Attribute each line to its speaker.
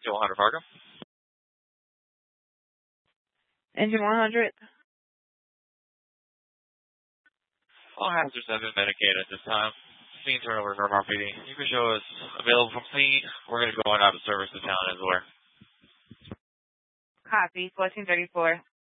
Speaker 1: to 100 Fargo.
Speaker 2: Engine 100.
Speaker 1: All hazards have been medicated at this time. Scene turnover from RPD. You can show us available from scene. We're going to go on out of service to town as well.
Speaker 2: Copy. 1434.